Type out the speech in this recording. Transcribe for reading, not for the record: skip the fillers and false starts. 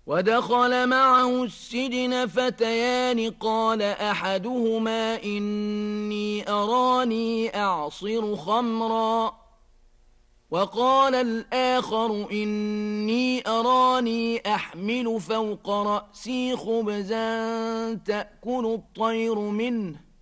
ودخل معه السجن فتيان قال أحدهما إني أراني أعصر خمرا وقال الآخر إني أراني أحمل فوق رأسي خبزا تأكل الطير منه